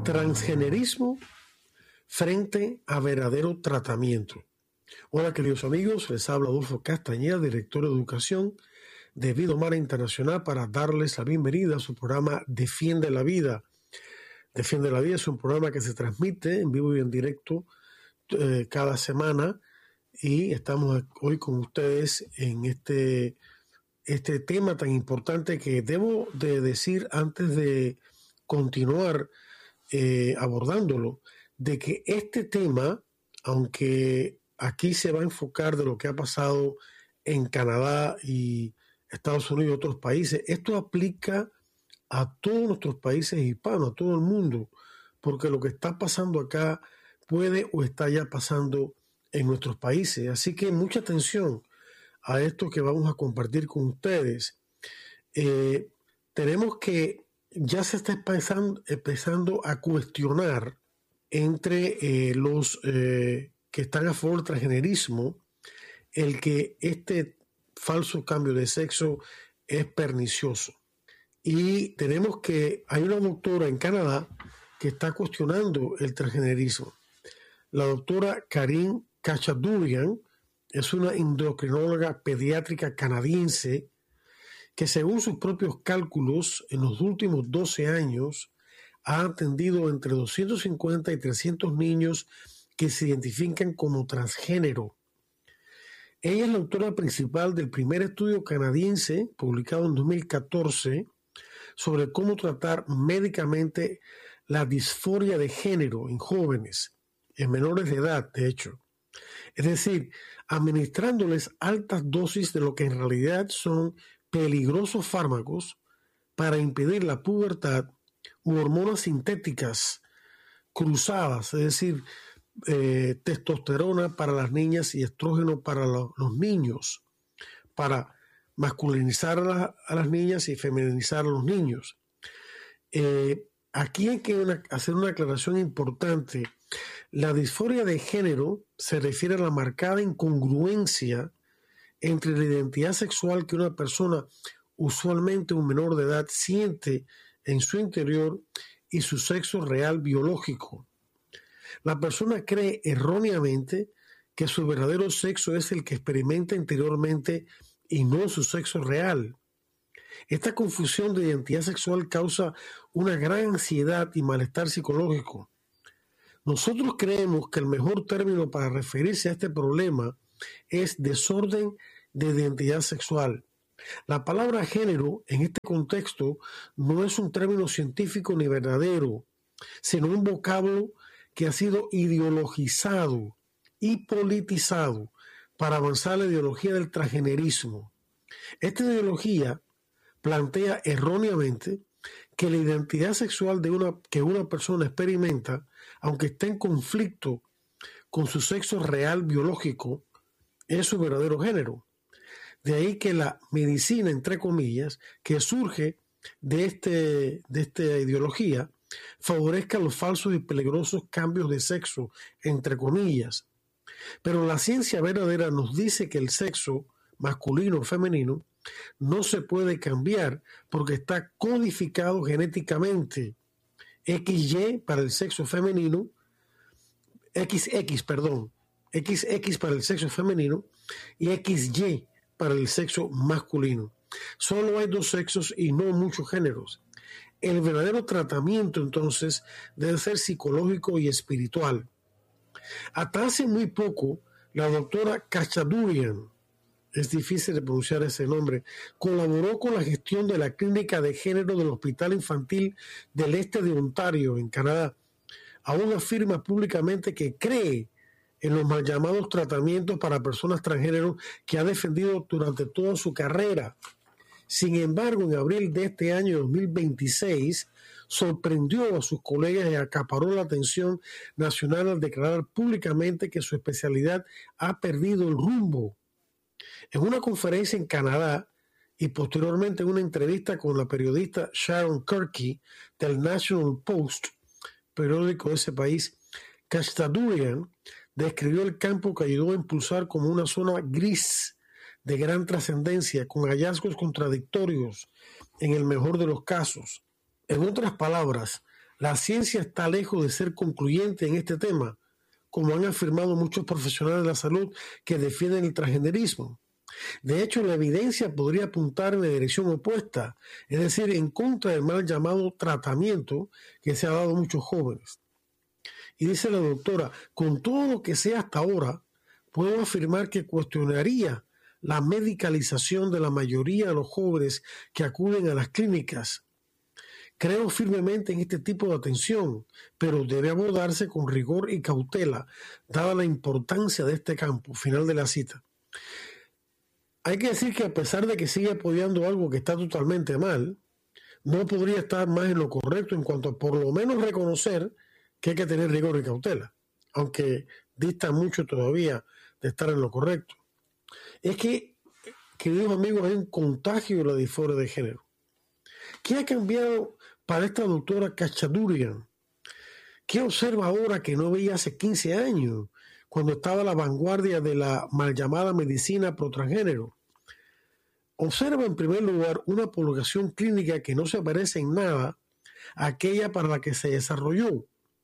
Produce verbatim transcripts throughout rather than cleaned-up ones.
Transgenerismo frente a verdadero tratamiento. Hola queridos amigos, les habla Adolfo Castañeda, director de Educación de Vida Humana Internacional, para darles la bienvenida a su programa Defiende la Vida. Defiende la Vida es un programa que se transmite en vivo y en directo eh, cada semana, y estamos hoy con ustedes en este, este tema tan importante que debo de decir antes de continuar eh, abordándolo, de que este tema, aunque aquí se va a enfocar de lo que ha pasado en Canadá y Estados Unidos y otros países, esto aplica a todos nuestros países hispanos, a todo el mundo, porque lo que está pasando acá puede o está ya pasando en nuestros países. Así que mucha atención a esto que vamos a compartir con ustedes. Eh, tenemos que, ya se está empezando, empezando a cuestionar entre eh, los eh, que están a favor del transgenerismo el que este falso cambio de sexo es pernicioso. Y tenemos que, hay una doctora en Canadá que está cuestionando el transgenerismo. La doctora Karin Khachaturian es una endocrinóloga pediátrica canadiense que, según sus propios cálculos, en los últimos doce años ha atendido entre doscientos cincuenta y trescientos niños que se identifican como transgénero. Ella es la autora principal del primer estudio canadiense publicado en dos mil catorce sobre cómo tratar médicamente la disforia de género en jóvenes, en menores de edad, de hecho. Es decir, administrándoles altas dosis de lo que en realidad son peligrosos fármacos para impedir la pubertad u hormonas sintéticas cruzadas, es decir, eh, testosterona para las niñas y estrógeno para lo, los niños, para masculinizar a, la, a las niñas y feminizar a los niños. Eh, aquí hay que una, hacer una aclaración importante. La disforia de género se refiere a la marcada incongruencia entre la identidad sexual que una persona, usualmente un menor de edad, siente en su interior y su sexo real biológico. La persona cree erróneamente que su verdadero sexo es el que experimenta interiormente y no su sexo real. Esta confusión de identidad sexual causa una gran ansiedad y malestar psicológico. Nosotros creemos que el mejor término para referirse a este problema es desorden de identidad sexual. La palabra género en este contexto no es un término científico ni verdadero, sino un vocablo que ha sido ideologizado y politizado para avanzar la ideología del transgenerismo. Esta ideología plantea erróneamente que la identidad sexual de una, que una persona experimenta, aunque esté en conflicto con su sexo real biológico, es su verdadero género. De ahí que la medicina, entre comillas, que surge de, este, de esta ideología, favorezca los falsos y peligrosos cambios de sexo, entre comillas. Pero la ciencia verdadera nos dice que el sexo masculino o femenino no se puede cambiar porque está codificado genéticamente. equis ye para el sexo femenino, equis equis, perdón, equis equis para el sexo femenino y equis ye para el sexo masculino. Solo hay dos sexos y no muchos géneros. El verdadero tratamiento, entonces, debe ser psicológico y espiritual. Hasta hace muy poco, la doctora Khachaturian, es difícil de pronunciar ese nombre, colaboró con la gestión de la clínica de género del Hospital Infantil del Este de Ontario, en Canadá. Aún afirma públicamente que cree en los mal llamados tratamientos para personas transgénero que ha defendido durante toda su carrera. Sin embargo, en abril de este año dos mil veintiséis, sorprendió a sus colegas y acaparó la atención nacional al declarar públicamente que su especialidad ha perdido el rumbo. En una conferencia en Canadá y posteriormente en una entrevista con la periodista Sharon Kirky del National Post, periódico de ese país, Khachaturian describió el campo que ayudó a impulsar como una zona gris de gran trascendencia, con hallazgos contradictorios en el mejor de los casos. En otras palabras, La ciencia está lejos de ser concluyente en este tema, como han afirmado muchos profesionales de la salud que defienden el transgenerismo. De hecho, la evidencia podría apuntar en la dirección opuesta, es decir, en contra del mal llamado tratamiento que se ha dado a muchos jóvenes. Y dice la doctora, con todo lo que sé hasta ahora, puedo afirmar que cuestionaría la medicalización de la mayoría de los jóvenes que acuden a las clínicas. Creo firmemente en este tipo de atención, pero debe abordarse con rigor y cautela, dada la importancia de este campo. Final de la cita. Hay que decir que a pesar de que sigue apoyando algo que está totalmente mal, no podría estar más en lo correcto en cuanto a por lo menos reconocer que hay que tener rigor y cautela, aunque dista mucho todavía de estar en lo correcto. Es que, queridos amigos, hay un contagio de la disforia de género. ¿Qué ha cambiado para esta doctora Khachaturian? ¿Qué observa ahora que no veía hace quince años, cuando estaba a la vanguardia de la mal llamada medicina pro transgénero? Observa en primer lugar una población clínica que no se parece en nada a aquella para la que se desarrolló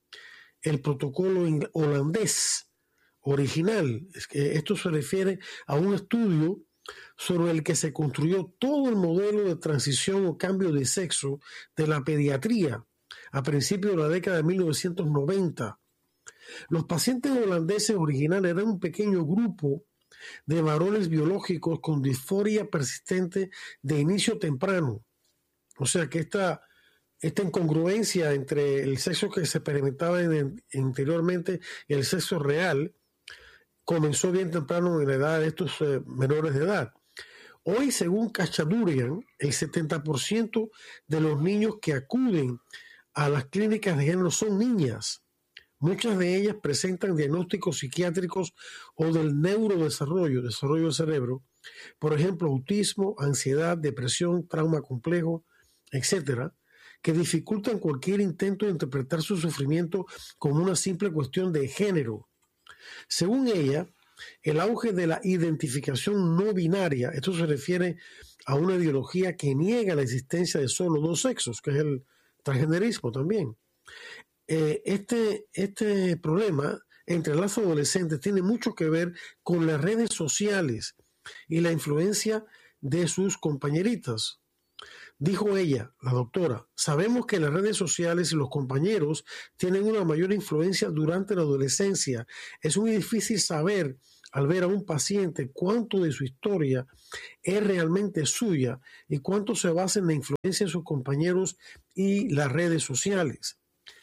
el protocolo holandés original. Es que esto se refiere a un estudio sobre el que se construyó todo el modelo de transición o cambio de sexo de la pediatría a principios de la década de mil novecientos noventa. Los pacientes holandeses originales eran un pequeño grupo de varones biológicos con disforia persistente de inicio temprano. O sea que esta, esta incongruencia entre el sexo que se experimentaba en, anteriormente y el sexo real comenzó bien temprano en la edad de estos eh, menores de edad. Hoy, según Khachaturian, el setenta por ciento de los niños que acuden a las clínicas de género son niñas. Muchas de ellas presentan diagnósticos psiquiátricos o del neurodesarrollo, desarrollo del cerebro, por ejemplo, autismo, ansiedad, depresión, trauma complejo, etcétera, que dificultan cualquier intento de interpretar su sufrimiento como una simple cuestión de género. Según ella, el auge de la identificación no binaria, esto se refiere a una ideología que niega la existencia de solo dos sexos, que es el transgenerismo también. Eh, este, este problema entre las adolescentes tiene mucho que ver con las redes sociales y la influencia de sus compañeritas. Dijo ella, la doctora, sabemos que las redes sociales y los compañeros tienen una mayor influencia durante la adolescencia. Es muy difícil saber al ver a un paciente cuánto de su historia es realmente suya y cuánto se basa en la influencia de sus compañeros y las redes sociales.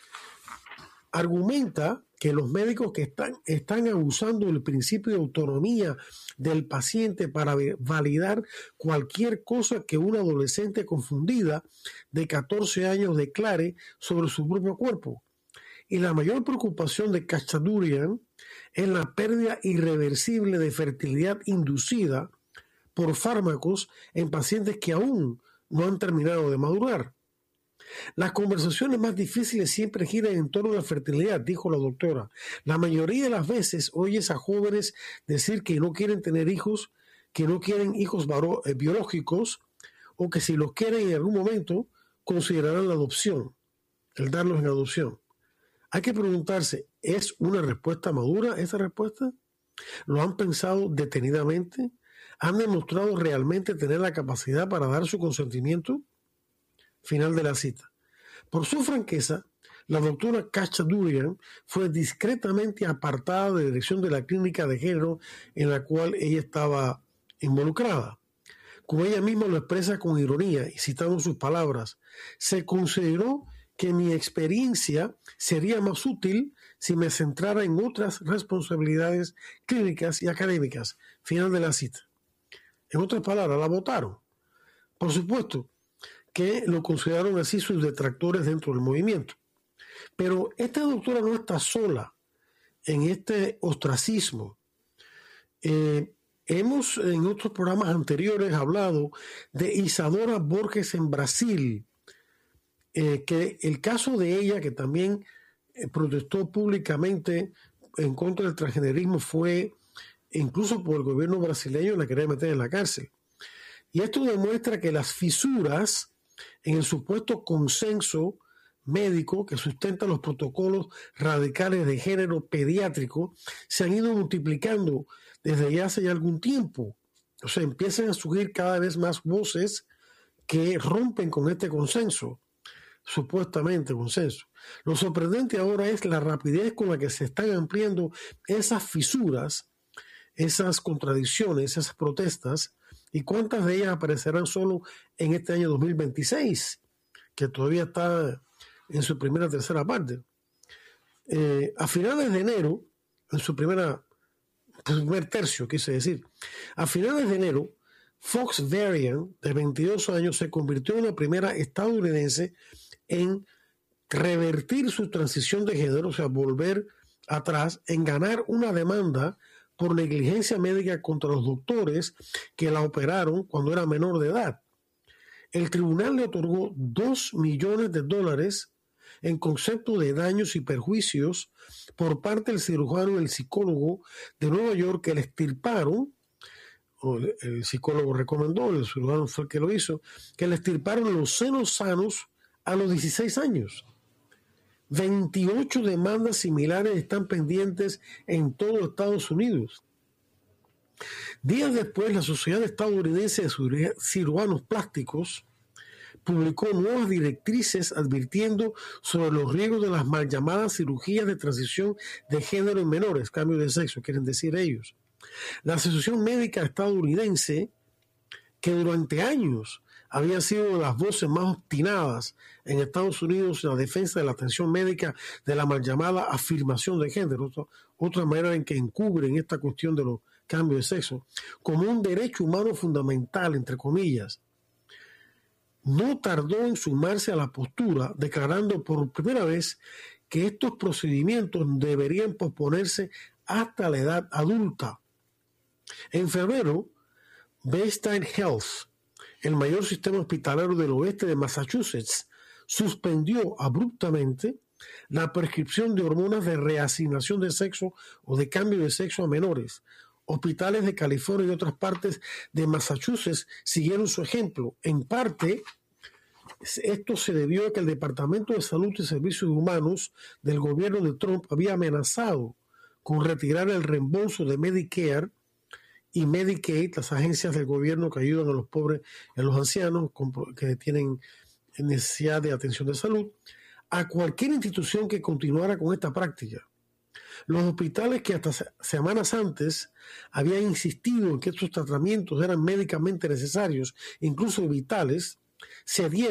Argumenta que los médicos que están, están abusando del principio de autonomía del paciente para validar cualquier cosa que una adolescente confundida de catorce años declare sobre su propio cuerpo. Y la mayor preocupación de Khachaturian es la pérdida irreversible de fertilidad inducida por fármacos en pacientes que aún no han terminado de madurar. Las conversaciones más difíciles siempre giran en torno a la fertilidad, dijo la doctora. La mayoría de las veces oyes a jóvenes decir que no quieren tener hijos, que no quieren hijos biológicos, o que si los quieren en algún momento considerarán la adopción, el darlos en adopción. Hay que preguntarse, ¿es una respuesta madura esa respuesta? ¿Lo han pensado detenidamente? ¿Han demostrado realmente tener la capacidad para dar su consentimiento? Final de la cita. Por su franqueza, la doctora Khachaturian fue discretamente apartada de la dirección de la clínica de género en la cual ella estaba involucrada. Como ella misma lo expresa con ironía y citando sus palabras, se consideró que mi experiencia sería más útil si me centrara en otras responsabilidades clínicas y académicas. Final de la cita. En otras palabras, la votaron. Por supuesto que lo consideraron así sus detractores dentro del movimiento. Pero esta doctora no está sola en este ostracismo. Eh, hemos en otros programas anteriores hablado de Isadora Borges en Brasil, eh, que el caso de ella, que también eh, protestó públicamente en contra del transgenerismo, fue incluso por el gobierno brasileño la quería meter en la cárcel. Y esto demuestra que las fisuras en el supuesto consenso médico que sustenta los protocolos radicales de género pediátrico se han ido multiplicando desde ya hace ya algún tiempo. O sea, empiezan a surgir cada vez más voces que rompen con este consenso, supuestamente consenso. Lo sorprendente ahora es la rapidez con la que se están ampliando esas fisuras, esas contradicciones, esas protestas, y cuántas de ellas aparecerán solo en este año dos mil veintiséis, que todavía está en su primera tercera parte. Eh, a finales de enero, en su primera, primer tercio, quise decir, a finales de enero, Fox Varian, de veintidós años, se convirtió en la primera estadounidense en revertir su transición de género, o sea, volver atrás, en ganar una demanda por negligencia médica contra los doctores que la operaron cuando era menor de edad. El tribunal le otorgó dos millones de dólares en concepto de daños y perjuicios por parte del cirujano y el psicólogo de Nueva York que le extirparon, o el psicólogo recomendó, el cirujano fue el que lo hizo, que le extirparon los senos sanos a los dieciséis años. veintiocho demandas similares están pendientes en todo Estados Unidos. Días después, la Sociedad Estadounidense de Cirujanos Plásticos publicó nuevas directrices advirtiendo sobre los riesgos de las mal llamadas cirugías de transición de género en menores, cambio de sexo, quieren decir ellos. La Asociación Médica Estadounidense, que durante años había sido de las voces más obstinadas en Estados Unidos en la defensa de la atención médica de la mal llamada afirmación de género, otra manera en que encubren esta cuestión de los cambios de sexo, como un derecho humano fundamental, entre comillas, no tardó en sumarse a la postura, declarando por primera vez que estos procedimientos deberían posponerse hasta la edad adulta. En febrero, Bayside Health, el mayor sistema hospitalario del oeste de Massachusetts, suspendió abruptamente la prescripción de hormonas de reasignación de sexo o de cambio de sexo a menores. Hospitales de California y otras partes de Massachusetts siguieron su ejemplo. En parte, esto se debió a que el Departamento de Salud y Servicios Humanos del gobierno de Trump había amenazado con retirar el reembolso de Medicare y Medicaid, las agencias del gobierno que ayudan a los pobres y a los ancianos que tienen necesidad de atención de salud, a cualquier institución que continuara con esta práctica. Los hospitales que hasta semanas antes habían insistido en que estos tratamientos eran médicamente necesarios, incluso vitales, cedieron